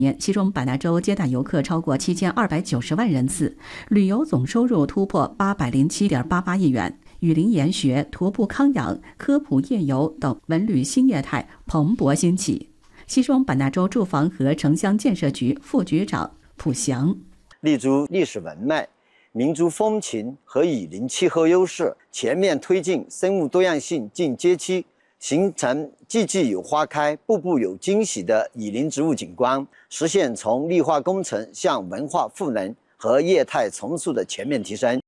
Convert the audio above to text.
年，西双版纳州接待游客超过7290万人次，旅游总收入突破807.88亿元。雨林研学、徒步康养、科普夜游等文旅新业态蓬勃兴起。西双版纳州住房和城乡建设局副局长蒲翔， 立足历史文脉、民族风情和雨林气候优势，全面推进生物多样性进阶期，形成季季有花开、步步有惊喜的雨林植物景观，实现从绿化工程向文化赋能和业态重塑的全面提升。